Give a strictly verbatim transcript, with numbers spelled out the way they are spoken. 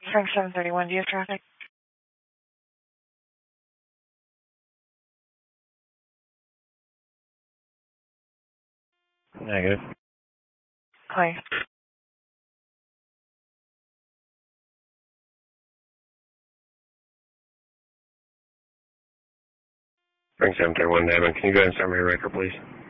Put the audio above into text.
Frank seven thirty-one, do you have traffic? Negative. Hi. Frank seven thirty-one, Devin, can you go ahead and start me a record, please?